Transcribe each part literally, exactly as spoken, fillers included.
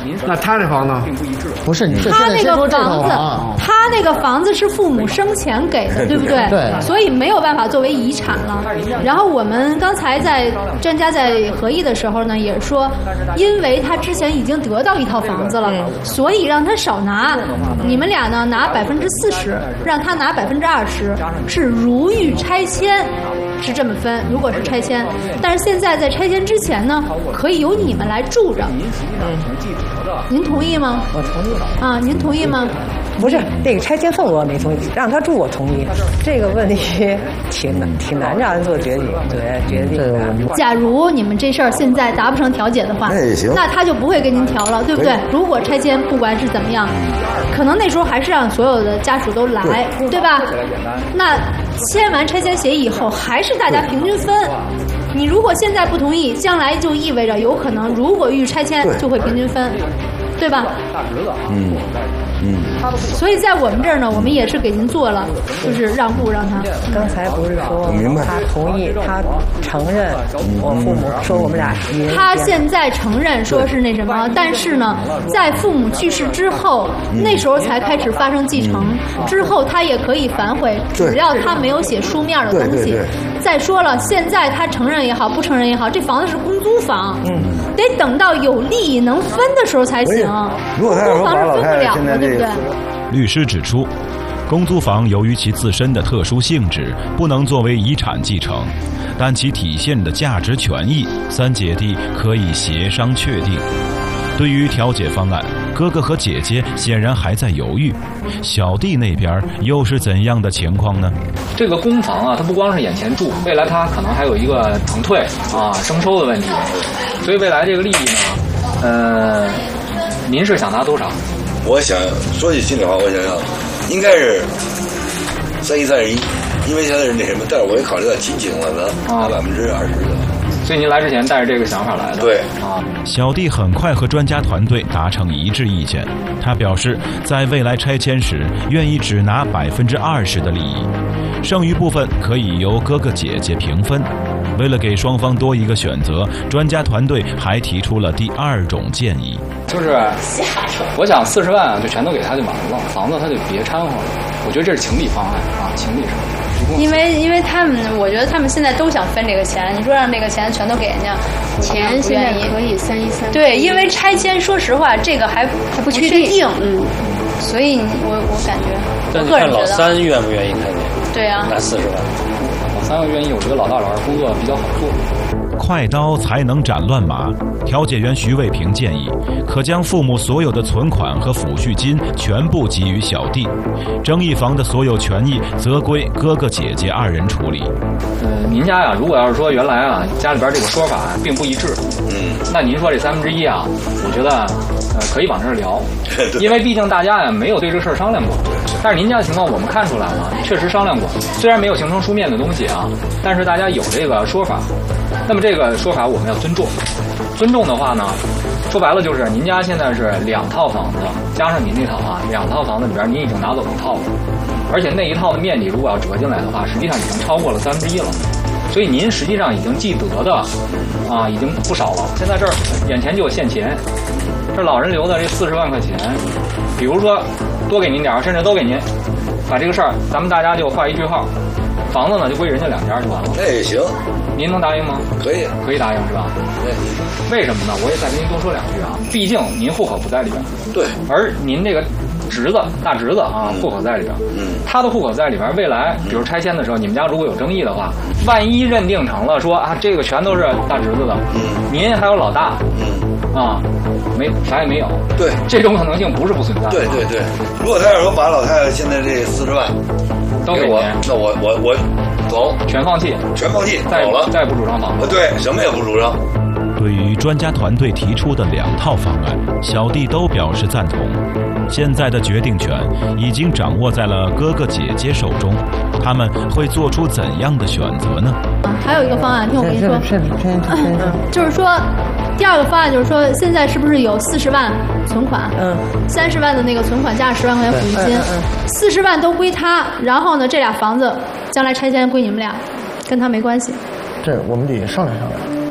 那他这房子并不一致。 不是，你是他那个房子， 房他那个房子是父母生前给的，对不对？ 对。 所以没有办法作为遗产了。然后我们刚才在专家在合议的时候呢，也说，因为他之前已经得到一套房子了，所以让他少拿。你们俩呢拿百分之四十，让他拿百分之二十，是如遇拆迁。是这么分，如果是拆迁，但是现在在拆迁之前呢，可以由你们来住着。嗯，您同意吗？ 我同意。 啊，您同意吗？ 不是，这个拆迁份额我没同意，让他住我同意。这个问题挺难，挺难让人做决定，对决定的。 假如你们这事儿现在达不成调解的话， 那也行， 那他就不会跟您调了，对不对？如果拆迁不管是怎么样，可能那时候还是让所有的家属都来，对, 对吧？那签完拆迁协议以后，还是大家平均分。你如果现在不同意，将来就意味着有可能，如果遇拆迁就会平均分，对吧？ 嗯嗯。 所以在我们这儿呢，我们也是给您做了，就是让步让他。 刚才不是说他同意，他承认我父母说我们俩是。 他现在承认说是那什么，但是呢，在父母去世之后，那时候才开始发生继承，之后他也可以反悔，只要他没有写书面的东西。再说了，现在他承认也好，不承认也好，这房子是公租房，嗯，得等到有利益能分的时候才行。 如果他要说把老太太现在这个， 律师指出，公租房由于其自身的特殊性质，不能作为遗产继承，但其体现的价值权益，三姐弟可以协商确定。对于调解方案，哥哥和姐姐显然还在犹豫，小弟那边又是怎样的情况呢？ 这个公房啊，它不光是眼前住，未来它可能还有一个腾退啊、征收的问题，所以未来这个利益呢，呃，您是想拿多少？ 我想说句心里话，我想想，应该是三一三十一，因为现在是那什么，但是我也考虑到亲情了，能拿百分之二十的。 所以您来之前带着这个想法来的。 对啊， 小弟很快和专家团队达成一致意见。他表示，在未来拆迁时，愿意只拿百分之二十的利益，剩余部分可以由哥哥姐姐平分。为了给双方多一个选择，专家团队还提出了第二种建议， 就是我想四十万啊，就全都给他就完了，房子他就别掺和了。我觉得这是情理方案啊，情理上。 因为因为他们，我觉得他们现在都想分这个钱。你说让这个钱全都给人家， 钱现在可以三一三。 对，因为拆迁，说实话，这个还还不确定。嗯，所以我我感觉，我个人觉得， 老三愿不愿意看见？ 对啊， 拿四十万。 老三个愿意，我觉得老大老二工作比较好做。 快刀才能斩乱麻。调解员徐卫平建议，可将父母所有的存款和抚恤金全部给予小弟，争议房的所有权益则归哥哥姐姐二人处理。 呃，您家呀，如果要是说原来啊家里边这个说法并不一致，嗯，那您说这三分之一啊，我觉得呃可以往这儿聊，因为毕竟大家呀没有对这个事儿商量过。但是您家的情况我们看出来了，确实商量过，虽然没有形成书面的东西啊，但是大家有这个说法。那么这个说法我们要尊重，尊重的话呢，说白了就是您家现在是两套房子，加上您那套啊，两套房子里边您已经拿走一套了，而且那一套的面积如果要折进来的话，实际上已经超过了三分之一了，所以您实际上已经既得的啊已经不少了。现在这儿眼前就有现钱，这老人留的这四十万块钱，比如说多给您点儿，甚至都给您，把这个事儿咱们大家就画一句号，房子呢就归人家两家就完了。 那也行。 您能答应吗？ 可以， 可以答应是吧？ 对。 为什么呢？我也再跟您多说两句啊。毕竟您户口不在里边。 对。 而您这个侄子、大侄子啊，户口在里边。嗯。他的户口在里边，未来比如拆迁的时候，你们家如果有争议的话，万一认定成了说啊，这个全都是大侄子的，嗯，您还有老大，嗯，啊，没啥也没有。 对。 这种可能性不是不存在。 对对对。如果他要说把老太太现在这四十万都给我，那我我我。走， 全放弃， 全放弃， 再走了， 再也不主张房子。 对，什么也不主张。 对于专家团队提出的两套方案，小弟都表示赞同。现在的决定权已经掌握在了哥哥姐姐手中，他们会做出怎样的选择呢？ 还有一个方案，听我跟你说，就是说，第二个方案就是说，现在是不是有四十万存款？嗯，三十万的那个存款加十万块钱抚恤金，四十万都归他，然后呢，这俩房子将来拆迁归你们俩，跟他没关系。 这我们得商量商量。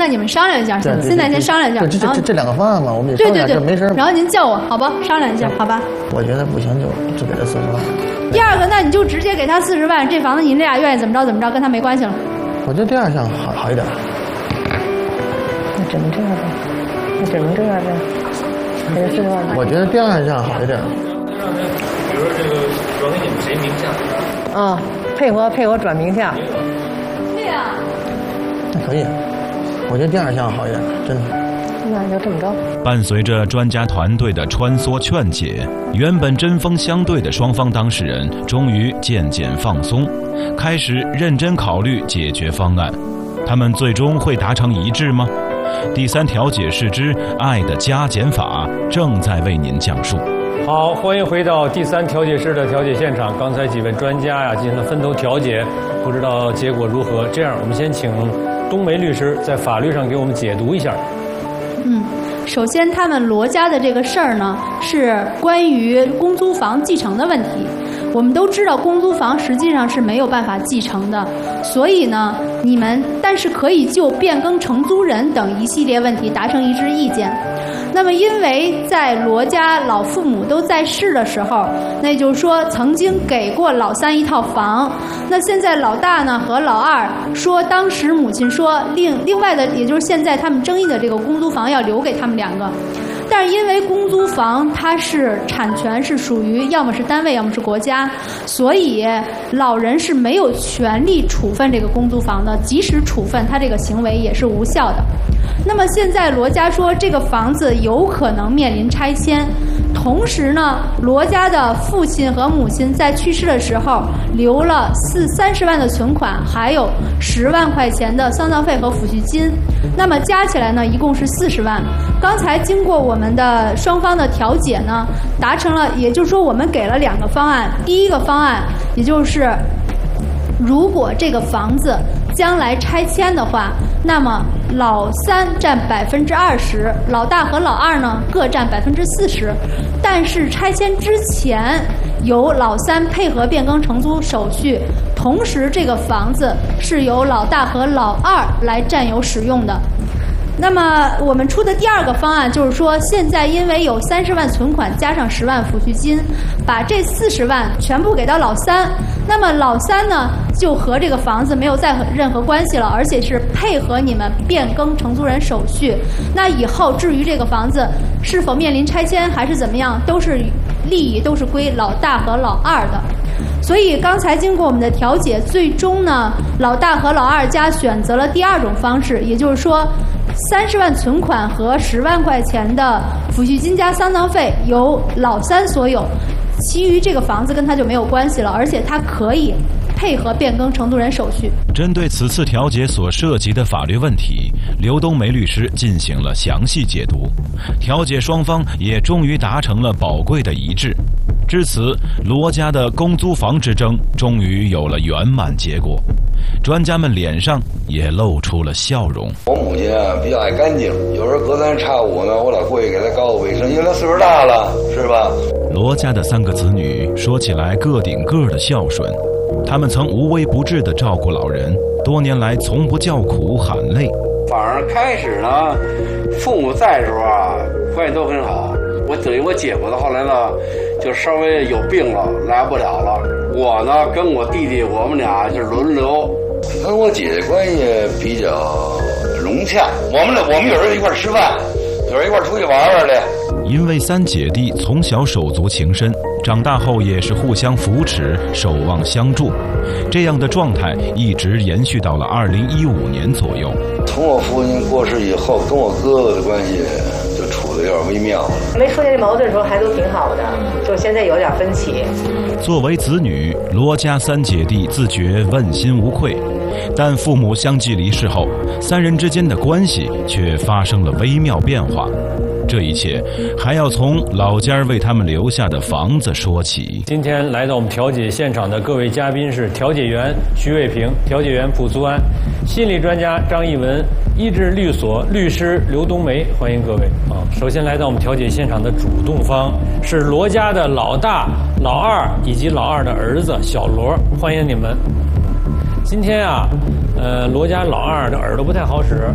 那你们商量一下，现在先商量一下。 这这这两个方案嘛，我们对对对， 没事。 然后您叫我，好吧，商量一下，好吧。 我觉得不行，就就给他四十万。 第二个，那你就直接给他四十万，这房子你俩愿意怎么着怎么着，跟他没关系了。 我觉得第二项好好一点。 那只能这样呗，那只能这样呗。给他四十万。 我觉得第二项好一点。 比如说这个转给你们谁名下？ 啊，配合配合转名下。 对呀。 那可以，我觉得第二项好一点，真的。 那就这么着。 伴随着专家团队的穿梭劝解，原本针锋相对的双方当事人终于渐渐放松，开始认真考虑解决方案。他们最终会达成一致吗？第三调解室之爱的加减法正在为您讲述。 好，欢迎回到第三调解室的调解现场。刚才几位专家呀进行了分头调解，不知道结果如何。这样，我们先请冬梅律师在法律上给我们解读一下。 嗯，首先他们罗家的这个事儿呢，是关于公租房继承的问题。我们都知道，公租房实际上是没有办法继承的，所以呢，你们但是可以就变更承租人等一系列问题达成一致意见。那么，因为在罗家老父母都在世的时候，那也就是说曾经给过老三一套房。那现在老大呢和老二说，当时母亲说另另外的，也就是现在他们争议的这个公租房要留给他们两个。但是因为公租房它是产权是属于要么是单位要么是国家，所以老人是没有权利处分这个公租房的，即使处分，他这个行为也是无效的。那么现在罗家说这个房子有可能面临拆迁，同时呢，罗家的父亲和母亲在去世的时候留了四三十万的存款，还有十万块钱的丧葬费和抚恤金，那么加起来呢，一共是四十万。刚才经过我们的双方的调解呢，达成了，也就是说我们给了两个方案。第一个方案，也就是如果这个房子将来拆迁的话，那么老三占百分之二十，老大和老二呢各占百分之四十。但是拆迁之前由老三配合变更承租手续，同时这个房子是由老大和老二来占有使用的。那么我们出的第二个方案就是说，现在因为有三十万存款加上十万抚恤金，把这四十万全部给到老三，那么老三呢就和这个房子没有再任何关系了，而且是配合你们变更承租人手续。那以后至于这个房子是否面临拆迁还是怎么样，都是利益都是归老大和老二的。所以刚才经过我们的调解，最终呢，老大和老二家选择了第二种方式，也就是说，三十万存款和十万块钱的抚恤金加丧葬费由老三所有，其余这个房子跟他就没有关系了，而且他可以配合变更承租人手续。 针对此次调解所涉及的法律问题，刘冬梅律师进行了详细解读，调解双方也终于达成了宝贵的一致。至此，罗家的公租房之争终于有了圆满结果，专家们脸上也露出了笑容。 我母亲啊比较爱干净，有时候隔三差五呢，我老过去给她搞个卫生，因为她岁数大了，是吧？ 罗家的三个子女说起来个顶个的孝顺，他们曾无微不至地照顾老人，多年来从不叫苦喊累。 反而开始呢，父母在的时候啊，关系都很好。我等于我姐夫呢，后来呢，就稍微有病了，来不了了。我呢，跟我弟弟，我们俩就轮流。 跟我姐姐关系比较融洽，我们俩我们有时候一块吃饭，有时候一块出去玩玩的。 因为三姐弟从小手足情深，长大后也是互相扶持、守望相助，这样的状态一直延续到了二零一五年左右。 从我父亲过世以后，跟我哥哥的关系就处得有点微妙了。 没出现矛盾的时候还都挺好的，就现在有点分歧。 作为子女，罗家三姐弟自觉问心无愧，但父母相继离世后，三人之间的关系却发生了微妙变化。这一切还要从老家为他们留下的房子说起。 今天来到我们调解现场的各位嘉宾是调解员徐卫平、调解员蒲苏安、心理专家张艺文、医治律所律师刘冬梅，欢迎各位啊！首先来到我们调解现场的主动方是罗家的老大、老二以及老二的儿子小罗，欢迎你们。今天啊，呃，罗家老二的耳朵不太好使，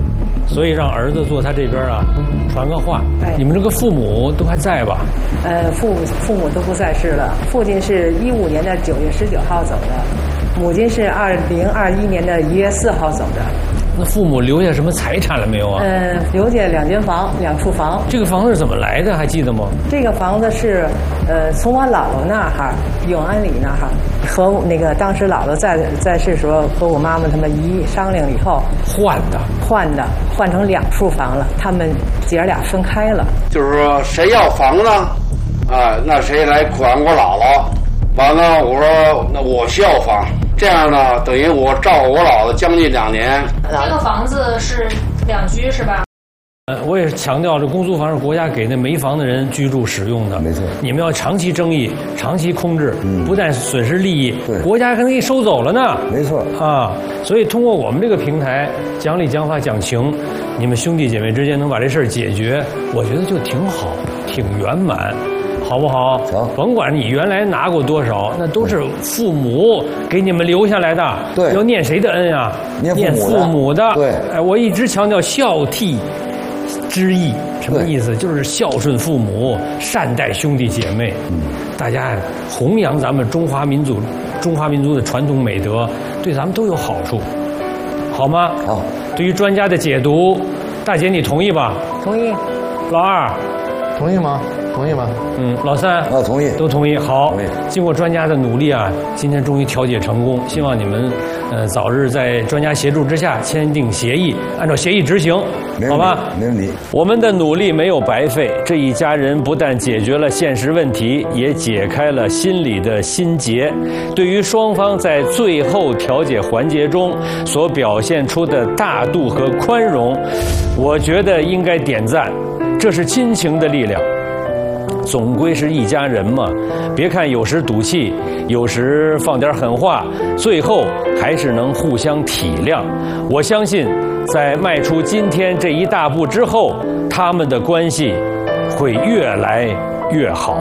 所以让儿子坐他这边啊，传个话。 哎、 你们这个父母都还在吧？ 呃，父父母都不在世了。父亲是一五年的九月十九号走的，母亲是二零二一年的一月四号走的。 那父母留下什么财产了没有啊？ 嗯，留下两间房，两处房。 这个房子是怎么来的？还记得吗？ 这个房子是，呃，从我姥姥那哈，永安里那哈，和那个当时姥姥在在世时候和我妈妈他们姨商量以后换的， 换的，换成两处房了。他们姐儿俩分开了。 就是说，谁要房呢？啊，那谁来管我姥姥？完了，我说那我需要房。这样呢，等于我照顾我姥姥将近两年。 这个房子是两居是吧？ 呃，我也是强调，这公租房是国家给那没房的人居住使用的。 没错， 你们要长期争议、长期控制， 嗯、 不但损失利益， 对， 国家还能给你收走了呢。 没错啊，所以通过我们这个平台讲理、讲法、讲情，你们兄弟姐妹之间能把这事儿解决，我觉得就挺好，挺圆满。好不好？ 行， 甭管你原来拿过多少，那都是父母给你们留下来的。 对， 要念谁的恩啊？ 念父母的。 对， 哎，我一直强调孝悌之意，什么意思？就是孝顺父母，善待兄弟姐妹。嗯，大家弘扬咱们中华民族、中华民族的传统美德，对咱们都有好处，好吗？ 好。 对于专家的解读，大姐你同意吧？ 同意。 老二， 同意吗？同意吗？ 嗯，老三啊，同意， 都同意。好， 同意。 经过专家的努力啊，今天终于调解成功。希望你们呃早日在专家协助之下签订协议，按照协议执行，好吧？ 没问题。 我们的努力没有白费，这一家人不但解决了现实问题，也解开了心里的心结。对于双方在最后调解环节中所表现出的大度和宽容，我觉得应该点赞。这是亲情的力量。总归是一家人嘛，别看有时赌气，有时放点狠话，最后还是能互相体谅。我相信，在迈出今天这一大步之后，他们的关系会越来越好。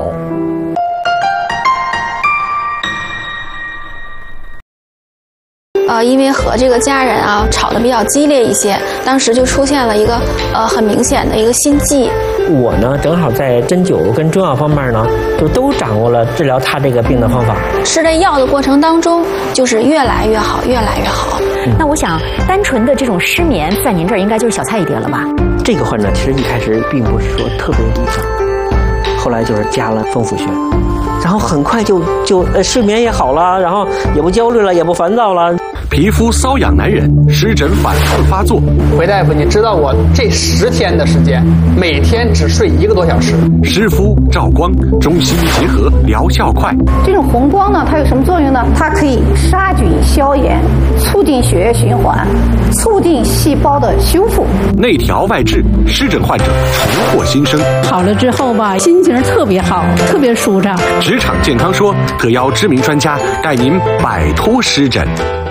呃，因为和这个家人啊吵得比较激烈一些，当时就出现了一个呃很明显的一个心悸。 我呢，正好在针灸跟中药方面呢，就都掌握了治疗他这个病的方法。 吃这药的过程当中，就是越来越好，越来越好。 嗯、那我想，单纯的这种失眠，在您这儿应该就是小菜一碟了吧？ 这个患者其实一开始并不是说特别理想，后来就是加了丰府穴，然后很快就就呃睡眠也好了，然后也不焦虑了，也不烦躁了。 皮肤瘙痒难忍，湿疹反复发作。 回大夫，你知道我这十天的时间，每天只睡一个多小时。 湿敷、照光，中西医结合，疗效快。 这种红光呢，它有什么作用呢？它可以杀菌消炎，促进血液循环，促进细胞的修复。 内调外治，湿疹患者重获新生。 好了之后吧，心情特别好，特别舒畅。 职场健康说特邀知名专家带您摆脱湿疹。